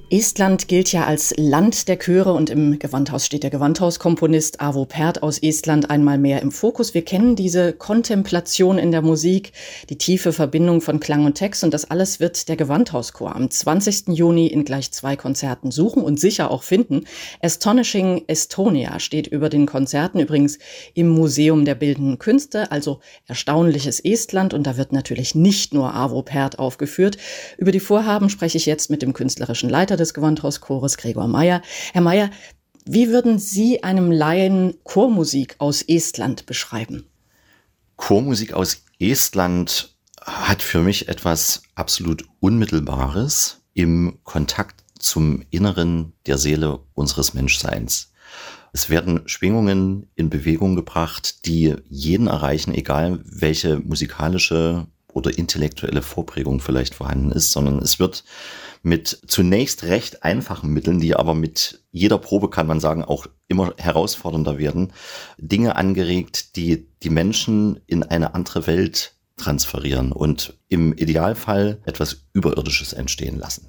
Estland gilt ja als Land der Chöre und im Gewandhaus steht der Gewandhauskomponist Arvo Pärt aus Estland einmal mehr im Fokus. Wir kennen diese Kontemplation in der Musik, die tiefe Verbindung von Klang und Text und das alles wird der Gewandhauschor am 20. Juni in gleich 2 Konzerten suchen und sicher auch finden. Astonishing Estonia steht über den Konzerten, übrigens im Museum der Bildenden Künste, also erstaunliches Estland, und da wird natürlich nicht nur Arvo Pärt aufgeführt. Über die Vorhaben spreche ich jetzt mit dem künstlerischen Leiter des Gewandhauschores, Gregor Meyer. Herr Meyer, wie würden Sie einem Laien Chormusik aus Estland beschreiben? Chormusik aus Estland hat für mich etwas absolut Unmittelbares im Kontakt zum Inneren der Seele unseres Menschseins. Es werden Schwingungen in Bewegung gebracht, die jeden erreichen, egal welche musikalische oder intellektuelle Vorprägung vielleicht vorhanden ist, sondern es wird mit zunächst recht einfachen Mitteln, die aber mit jeder Probe, kann man sagen, auch immer herausfordernder werden, Dinge angeregt, die die Menschen in eine andere Welt transferieren und im Idealfall etwas Überirdisches entstehen lassen.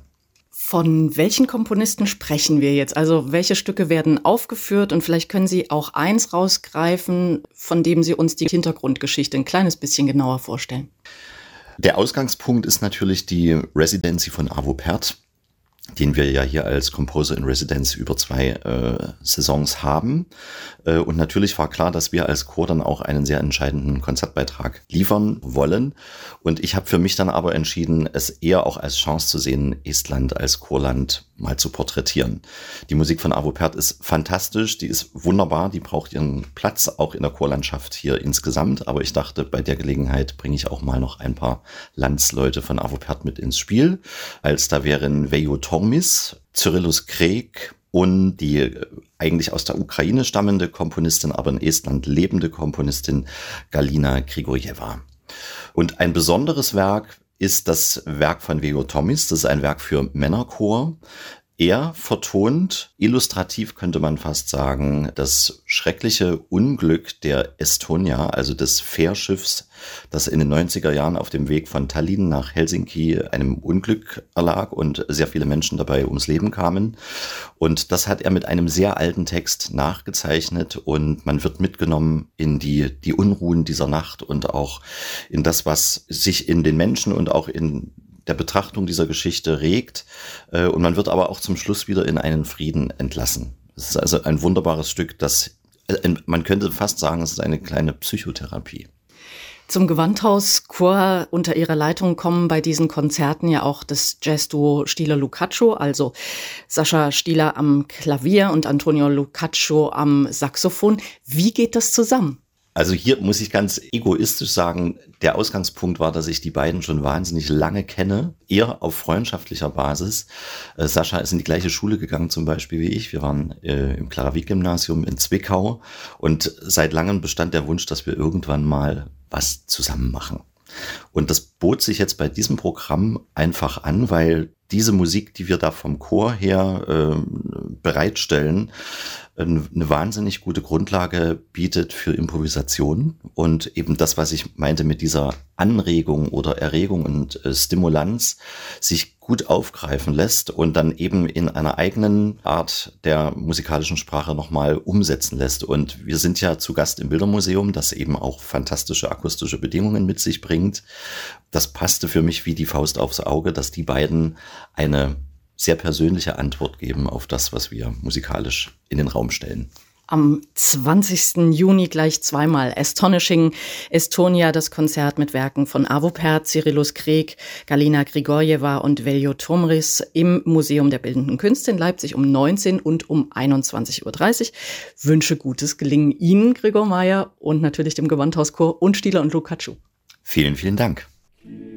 Von welchen Komponisten sprechen wir jetzt? Also welche Stücke werden aufgeführt? Und vielleicht können Sie auch eins rausgreifen, von dem Sie uns die Hintergrundgeschichte ein kleines bisschen genauer vorstellen. Der Ausgangspunkt ist natürlich die Residency von Arvo Pärt, den wir ja hier als Composer in Residence über 2 Saisons haben. Und natürlich war klar, dass wir als Chor dann auch einen sehr entscheidenden Konzertbeitrag liefern wollen. Und ich habe für mich dann aber entschieden, es eher auch als Chance zu sehen, Estland als Chorland mal zu porträtieren. Die Musik von Arvo Pärt ist fantastisch, die ist wunderbar, die braucht ihren Platz auch in der Chorlandschaft hier insgesamt. Aber ich dachte, bei der Gelegenheit bringe ich auch mal noch ein paar Landsleute von Arvo Pärt mit ins Spiel. Da wären Veijo Tormis, Cyrillus Kreek und die eigentlich aus der Ukraine stammende Komponistin, aber in Estland lebende Komponistin Galina Grigorjeva. Und ein besonderes Werk ist das Werk von Veijo Tormis. Das ist ein Werk für Männerchor. Er vertont, illustrativ könnte man fast sagen, das schreckliche Unglück der Estonia, also des Fährschiffs, das in den 90er Jahren auf dem Weg von Tallinn nach Helsinki einem Unglück erlag und sehr viele Menschen dabei ums Leben kamen. Und das hat er mit einem sehr alten Text nachgezeichnet und man wird mitgenommen in die Unruhen dieser Nacht und auch in das, was sich in den Menschen und auch in der Betrachtung dieser Geschichte regt, und man wird aber auch zum Schluss wieder in einen Frieden entlassen. Es ist also ein wunderbares Stück, man könnte fast sagen, es ist eine kleine Psychotherapie. Zum Gewandhauschor unter ihrer Leitung kommen bei diesen Konzerten ja auch das Jazzduo Stieler-Lukács, also Sascha Stieler am Klavier und Antonio Lukács am Saxophon. Wie geht das zusammen? Also hier muss ich ganz egoistisch sagen, der Ausgangspunkt war, dass ich die beiden schon wahnsinnig lange kenne, eher auf freundschaftlicher Basis. Sascha ist in die gleiche Schule gegangen zum Beispiel wie ich. Wir waren im Clara-Wieck-Gymnasium in Zwickau und seit langem bestand der Wunsch, dass wir irgendwann mal was zusammen machen. Und das bot sich jetzt bei diesem Programm einfach an, weil diese Musik, die wir da vom Chor her bereitstellen, eine wahnsinnig gute Grundlage bietet für Improvisation und eben das, was ich meinte mit dieser Anregung oder Erregung und Stimulanz, sich gut aufgreifen lässt und dann eben in einer eigenen Art der musikalischen Sprache nochmal umsetzen lässt. Und wir sind ja zu Gast im Bildermuseum, das eben auch fantastische akustische Bedingungen mit sich bringt. Das passte für mich wie die Faust aufs Auge, dass die beiden eine sehr persönliche Antwort geben auf das, was wir musikalisch in den Raum stellen. Am 20. Juni gleich 2-mal Astonishing Estonia, das Konzert mit Werken von Arvo Pärt, Cyrillus Kreek, Galina Grigorjeva und Veijo Tormis im Museum der Bildenden Künste in Leipzig um 19 und um 21.30 Uhr. Wünsche gutes Gelingen Ihnen, Gregor Meyer, und natürlich dem Gewandhauschor und Stieler und Lukács. Vielen, vielen Dank.